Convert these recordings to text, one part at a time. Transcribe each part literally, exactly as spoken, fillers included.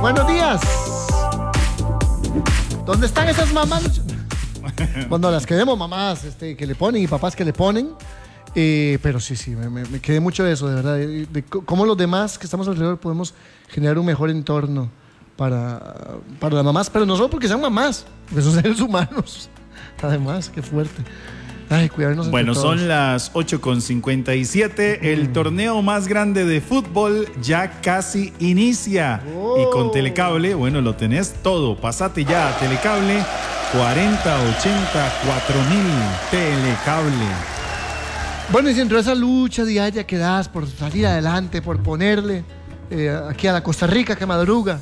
Buenos días. ¿Dónde están esas mamás? Cuando las queremos, mamás este, que le ponen y papás que le ponen. Eh, pero sí, sí, me, me quedé mucho de eso, de verdad. De, de cómo los demás que estamos alrededor podemos generar un mejor entorno para, para las mamás. Pero no solo porque sean mamás, porque son seres humanos. Además, qué fuerte. Ay, cuidarnos entre Bueno, todos. son las ocho con cincuenta y siete. El mm. torneo más grande de fútbol ya casi inicia. Oh. Y con Telecable, bueno, lo tenés todo. Pasate ya a Telecable. cuarenta ochenta cuatro mil. Telecable. Bueno, y dentro de esa lucha diaria que das por salir adelante, por ponerle eh, aquí a la Costa Rica que madruga.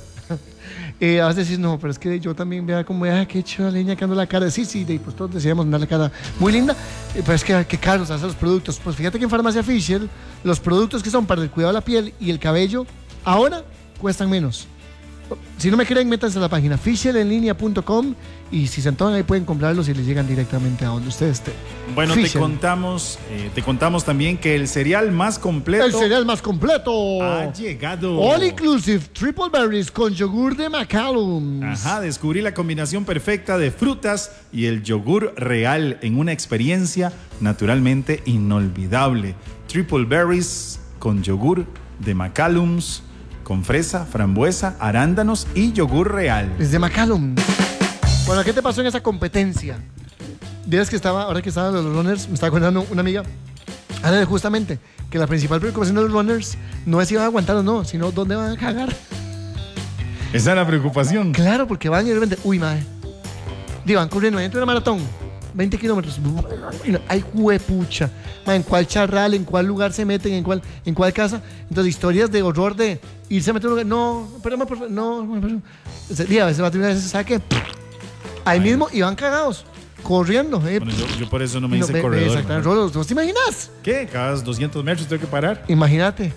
Eh, a veces decís, no, pero es que yo también vea como, ah, qué chula leña que ando la cara. Sí, sí, de, pues todos deseamos andar la cara muy linda, eh, pero es que qué caros hacen los productos. Pues fíjate que en Farmacia Fisher, los productos que son para el cuidado de la piel y el cabello, ahora cuestan menos. Si no me creen, métanse a la página fisher en línea punto com y si se antojan ahí pueden comprarlos y les llegan directamente a donde ustedes estén. Bueno, Fisher. te contamos eh, te contamos también que el cereal más completo el cereal más completo ha llegado. All Inclusive Triple Berries con yogur de McCallum. Ajá, descubrí la combinación perfecta de frutas y el yogur real en una experiencia naturalmente inolvidable. Triple Berries con yogur de McCallums, con fresa, frambuesa, arándanos y yogur real. Es de McCallum. Bueno, ¿qué te pasó en esa competencia? Días que estaba, ahora que estaban los runners, me estaba contando una amiga, Ana, justamente, que la principal preocupación de los runners no es si van a aguantar o no, sino dónde van a cagar. Esa es la preocupación. Claro, porque van y de repente, uy, madre, digo, van corriendo dentro de una maratón, veinte kilómetros, ay, huepucha, madre, en cuál charral, en cuál lugar se meten, en cuál, en cuál casa. Entonces, historias de horror de irse a meter en un lugar, no, espérame, por favor, no, no, ese día a veces va a tener ese saque, ahí Ay. mismo, y van cagados, corriendo. Eh. Bueno, yo, yo por eso no me hice no, corredor. Exactamente, Rolos, ¿no te imaginas? ¿Qué? Cada doscientos metros tengo que parar. Imagínate.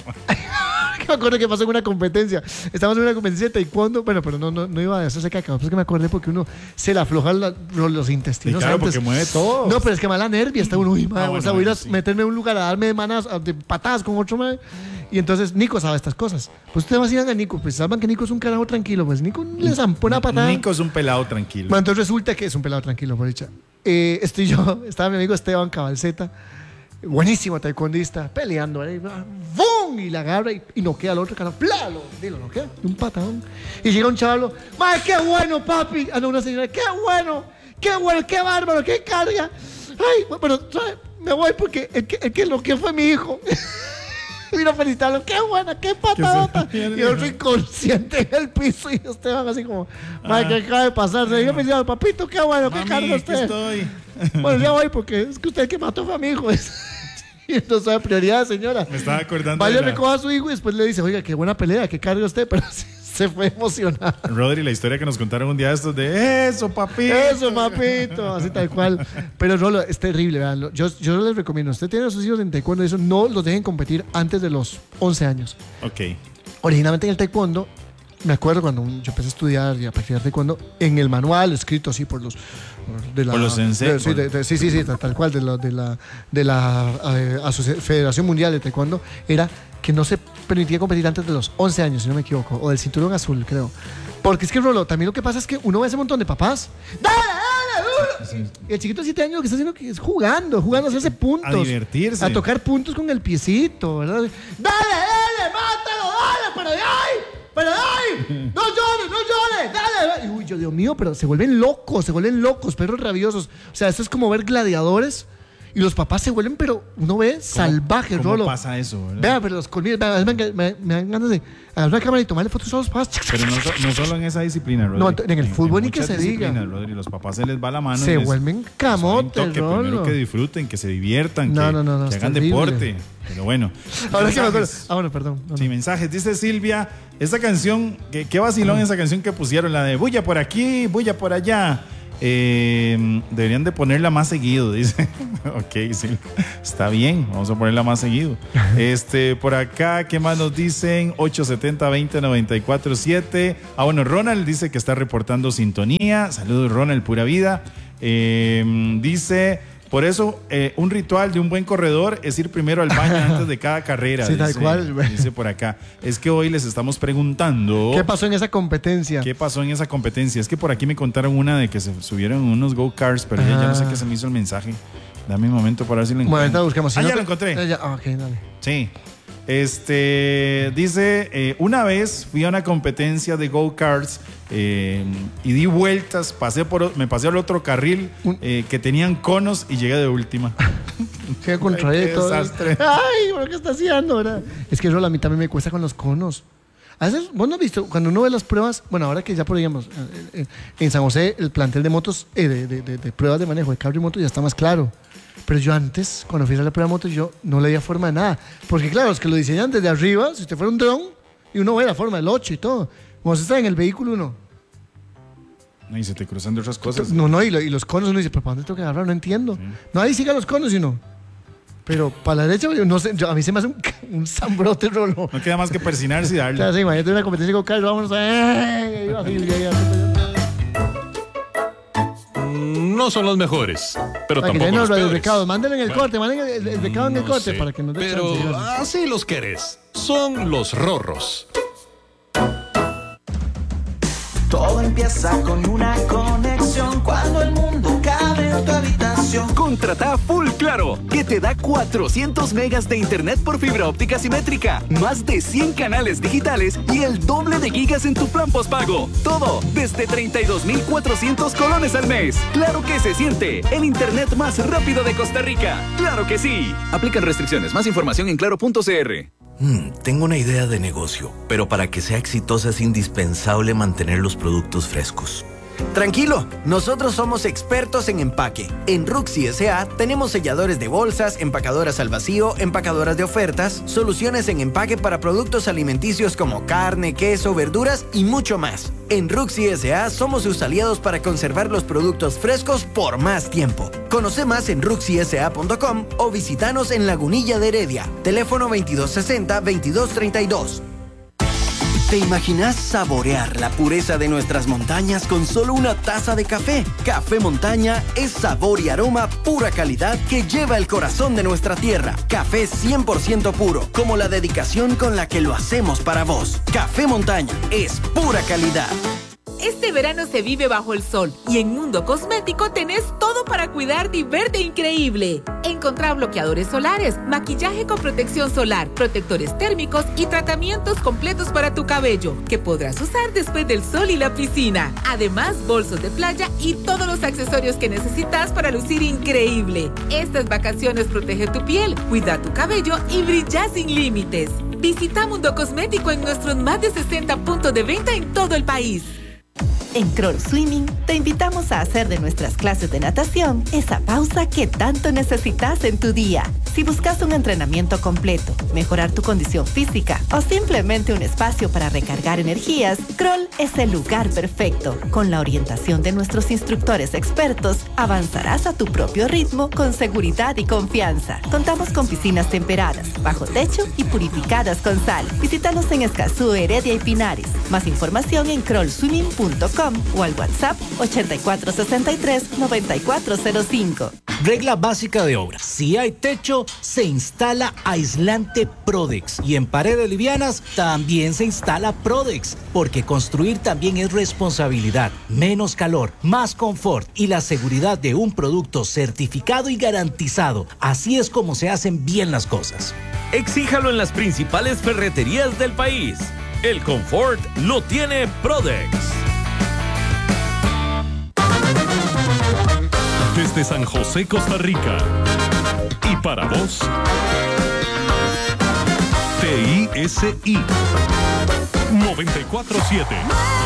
Me acuerdo que pasó en una competencia. Estábamos en una competencia de taekwondo. Bueno, pero no, no, no iba a hacerse caca. Es que me acordé porque uno se le aflojan la, los intestinos. Sí, claro, antes. porque mueve todo. No, pero es que mala nervia. Está uno, uy, madre, ah, bueno, o sea, voy a ir a sí. meterme en un lugar a darme manas, de patadas con otro madre. Y entonces Nico sabe estas cosas. Pues ustedes vacilan a Nico. Pues saben que Nico es un carajo tranquilo. Pues Nico le zampó una patada. Nico es un pelado tranquilo. Bueno, entonces resulta que es un pelado tranquilo, por dicha. Eh, estoy yo, estaba mi amigo Esteban Cabalceta. Buenísimo taekwondista, peleando ahí, ¡bum! Y la agarra y, y noquea al otro, cara, ¡plalo! Dilo, noquea, un patadón. Y llega un chaval, ¡madre, qué bueno, papi! Ah, no, una señora, ¡qué bueno! ¡Qué bueno, qué bárbaro, qué carga! ¡Ay, bueno, ¿sabes? Me voy porque el que, el que noqueó fue mi hijo. Vino a felicitarlo, ¡qué buena, qué patadota! Y yo soy inconsciente en el piso y Esteban así como, ¡madre, qué acaba de pasar! Y yo me decía, papito, ¡qué bueno, qué carga usted! Estoy. Bueno, ya voy porque es que usted que mató fue a mi hijo. Y entonces sabe prioridad, señora. Me estaba acordando. Vaya, de la... recoja a su hijo y después le dice, oiga, qué buena pelea, qué carga usted, pero sí, se fue emocionado. Rodri, la historia que nos contaron un día estos de eso, papito. Eso, papito, así tal cual. Pero Rolo, es terrible, veanlo. Yo, yo les recomiendo, usted tiene a sus hijos en taekwondo, eso no los dejen competir antes de los once años. Ok. Originalmente en el taekwondo, me acuerdo cuando yo empecé a estudiar y a practicar taekwondo, en el manual escrito así por los de la, por los sensei, sí, de, de, sí, sí, sí, tal, tal cual de la de la de la eh, Federación Mundial de Taekwondo era que no se permitía competir antes de los once años, si no me equivoco, o del cinturón azul, creo. Porque es que, Rolo, también lo que pasa es que uno ve ese montón de papás. ¡Dale, dale, duro! Sí. Y el chiquito de siete años lo que está haciendo es jugando, jugando a hacerse puntos. A divertirse. A tocar puntos con el piecito, ¿verdad? ¡Dale, dale, mátalo, dale, pero de ahí! ¡Pero ay! ¡No llores, no llores! ¡Dale! Uy, yo, Dios mío, pero se vuelven locos, se vuelven locos, perros rabiosos. O sea, esto es como ver gladiadores y los papás se vuelven, pero uno ve salvajes, ¿Cómo Rolo. pasa eso? ¿verdad? Vea, pero los colmillos, vea, me, me, me dan ganas de agarrar una cámara y tomarle fotos a los papás. Pero no, no solo en esa disciplina, Rodri. No, en el fútbol en ni que se diga. Rodri, los papás se les va la mano. Se les, vuelven camotes, que Rolo. Primero que disfruten, que se diviertan, no, que, no, no, no, que hagan terrible. deporte. Pero bueno. Ahora que me acuerdo. Ah, bueno, perdón. No, sí, no. mensajes. Dice Silvia, esta canción, qué, qué vacilón esa canción que pusieron, la de bulla por aquí, bulla por allá. Eh, deberían de ponerla más seguido, dice. Ok, sí, está bien, vamos a ponerla más seguido. Este, por acá, ¿qué más nos dicen? ocho setenta, veinte, noventa y cuatro, siete. Ah, bueno, Ronald dice que está reportando sintonía. Saludos, Ronald, pura vida. Eh, dice, Por eso, eh, un ritual de un buen corredor es ir primero al baño antes de cada carrera. Sí, dice, tal cual. Dice por acá. Es que hoy les estamos preguntando... ¿Qué pasó en esa competencia? ¿Qué pasó en esa competencia? Es que por aquí me contaron una de que se subieron unos go-karts, pero ya, ya no sé qué se me hizo el mensaje. Dame un momento para ver si lo encuentro. Bueno, ahorita buscamos. Si ah, no ya te... lo encontré. Eh, ya. Ah, ok, dale. Sí. Este dice, eh, una vez fui a una competencia de go-karts eh, y di vueltas, pasé por, me pasé al otro carril eh, que tenían conos y llegué de última. Qué contradicto. Qué desastre. Ay, ¿por qué está haciendo? ¿Verdad? Es que Rola, a mí también me cuesta con los conos. A veces, vos no has visto, cuando uno ve las pruebas, bueno, ahora que ya podríamos, en San José el plantel de motos, eh, de, de, de, de pruebas de manejo de carro y moto ya está más claro. Pero yo antes, cuando fui a la prueba de moto, yo no le di forma de nada. Porque claro, los que lo diseñan desde arriba, si usted fuera un dron, y uno ve la forma del ocho y todo. Cuando se está en el vehículo, uno... Y se te cruzan de otras cosas. No, no, y, lo, y los conos, uno dice, ¿pero para dónde tengo que agarrar? No entiendo. Sí. No, ahí sigan los conos y no. Pero para la derecha, no sé, yo, a mí se me hace un, un zambrote, Rolo. No queda más que persinarse y darle. Claro, sí, imagínate una competencia con Carlos, vámonos a... No son los mejores, pero para tampoco que los los peores. Recados. Mándenlo en el bueno, corte, mándenlo el, el recado en el no corte sé, para que nos dé pero chance. así los querés. Son los rorros. Todo empieza con una conexión cuando el mundo cabe en tu habitación. Contrata Full Claro, que te da cuatrocientos megas de internet por fibra óptica simétrica, más de cien canales digitales y el doble de gigas en tu plan postpago. Todo desde treinta y dos mil cuatrocientos colones al mes. Claro que se siente, el internet más rápido de Costa Rica. ¡Claro que sí! Aplican restricciones. Más información en claro punto c r. Hmm, tengo una idea de negocio, pero para que sea exitosa es indispensable mantener los productos frescos. Tranquilo, nosotros somos expertos en empaque. En Ruxy S A tenemos selladores de bolsas, empacadoras al vacío, empacadoras de ofertas, soluciones en empaque para productos alimenticios como carne, queso, verduras y mucho más. En Ruxy S A somos sus aliados para conservar los productos frescos por más tiempo. Conoce más en ruxy s a punto com o visítanos en Lagunilla de Heredia. Teléfono veintidós sesenta, veintidós treinta y dos. ¿Te imaginas saborear la pureza de nuestras montañas con solo una taza de café? Café Montaña es sabor y aroma pura calidad que lleva el corazón de nuestra tierra. Café cien por ciento puro, como la dedicación con la que lo hacemos para vos. Café Montaña es pura calidad. Este verano se vive bajo el sol y en Mundo Cosmético tenés todo para cuidarte y verte increíble. Encontrá bloqueadores solares, maquillaje con protección solar, protectores térmicos y tratamientos completos para tu cabello que podrás usar después del sol y la piscina. Además, bolsos de playa y todos los accesorios que necesitas para lucir increíble. Estas vacaciones protege tu piel, cuida tu cabello y brilla sin límites. Visita Mundo Cosmético en nuestros más de sesenta puntos de venta en todo el país. En Kroll Swimming te invitamos a hacer de nuestras clases de natación esa pausa que tanto necesitas en tu día. Si buscas un entrenamiento completo, mejorar tu condición física o simplemente un espacio para recargar energías, Kroll es el lugar perfecto. Con la orientación de nuestros instructores expertos, avanzarás a tu propio ritmo con seguridad y confianza. Contamos con piscinas temperadas, bajo techo y purificadas con sal. Visítanos en Escazú, Heredia y Pinares. Más información en kroll swimming punto com o al WhatsApp ochenta y cuatro sesenta y tres, noventa y cuatro cero cinco. Regla básica de obra. Si hay techo, se instala aislante Prodex. Y en paredes livianas también se instala Prodex. Porque construir también es responsabilidad. Menos calor, más confort y la seguridad de un producto certificado y garantizado. Así es como se hacen bien las cosas. Exíjalo en las principales ferreterías del país. El confort lo tiene Prodex. Desde San José, Costa Rica. Y para vos, T I S I noventa y cuatro siete.